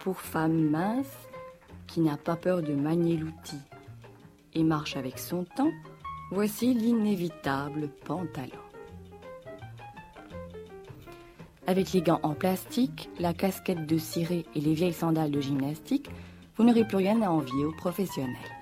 pour femme mince qui n'a pas peur de manier l'outil et marche avec son temps, voici l'inévitable pantalon. Avec les gants en plastique, la casquette de ciré et les vieilles sandales de gymnastique, vous n'aurez plus rien à envier aux professionnels.